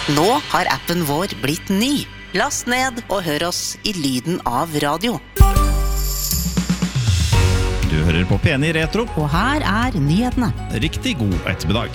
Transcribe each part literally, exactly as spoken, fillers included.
Nå har appen vår blitt ny. Last ned og hør oss i lyden av radio. Du hører på P ni Retro. Og her er nyhetene. Riktig god ettermiddag.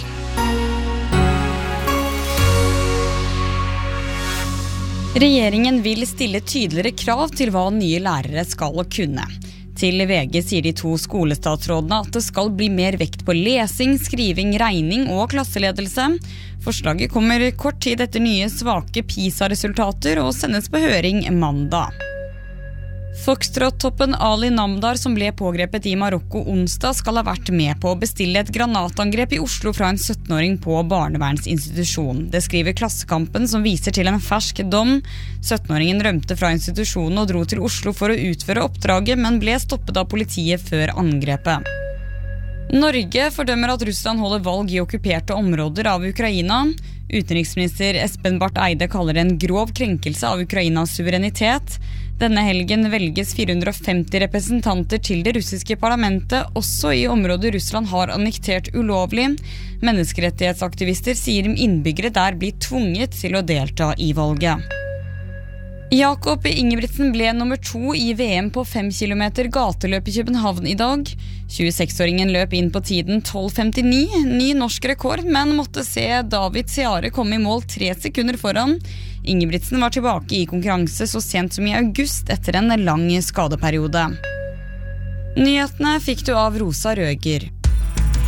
Regjeringen vil stille tydeligere krav til hva nye lærere skal kunne. Til V G sier de to skolestatsrådene at det skal bli mer vekt på lesing, skriving, regning og klasseledelse. Forslaget kommer kort tid etter nye svake PISA-resultater og sendes på høring mandag. Foxtrot-toppen Ali Namdar, som ble pågrepet i Marokko onsdag, skal ha vært med på å bestille et granatangrep i Oslo fra en syttenåring på barnevernsinstitusjon. Det skriver Klassekampen, som viser til en fersk dom. syttenåringen rømte fra institusjonen og dro til Oslo for å utføre oppdraget, men ble stoppet av politiet før angrepet. Norge fordømmer at Russland holder valg i okkuperte områder av Ukraina. Utenriksminister Espen Barth Eide kaller det en grov krenkelse av Ukrainas suverenitet. Denne helgen velges fire hundre og femti representanter til det russiske parlamentet, også i områder Russland har annektert ulovlig. Menneskerettighetsaktivister sier innbyggere der blir tvunget til å delta i valget. Jakob Ingebrigtsen ble nummer to i V M på fem kilometer gateløp i København i dag. tjueseks-åringen løp inn på tiden tolv femtini, ny norsk rekord, men måtte se David Seare komme i mål tre sekunder foran. Ingebrigtsen var tilbake i konkurranse så sent som i august etter en lang skadeperiode. Nyhetene fikk du av Rosa Røger.